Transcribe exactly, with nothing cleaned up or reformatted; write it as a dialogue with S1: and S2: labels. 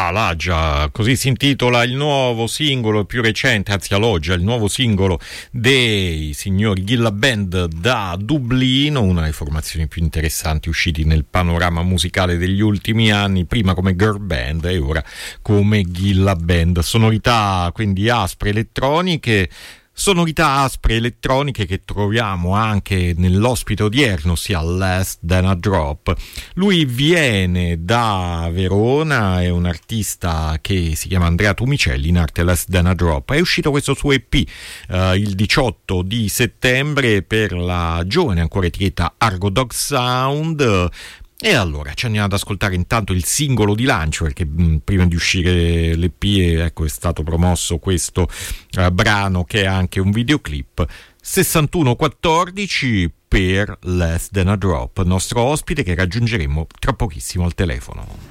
S1: Alagia, così si intitola il nuovo singolo più recente, anzi Alogia, il nuovo singolo dei signori Gilla Band da Dublino, una delle formazioni più interessanti usciti nel panorama musicale degli ultimi anni, prima come girl band e ora come Gilla Band. Sonorità quindi aspre, elettroniche, sonorità aspre elettroniche che troviamo anche nell'ospite odierno, ossia Less Than a Drop. Lui viene da Verona, è un artista che si chiama Andrea Tumicelli, in arte Less Than a Drop. È uscito questo suo E P uh, il diciotto di settembre per la giovane ancora etichetta Argo Dog Sound. E allora ci andiamo ad ascoltare intanto il singolo di lancio, perché mh, prima di uscire l'E P ecco, è stato promosso questo uh, brano che è anche un videoclip. Sessantuno quattordici per Less Than a Drop, nostro ospite che raggiungeremo tra pochissimo al telefono.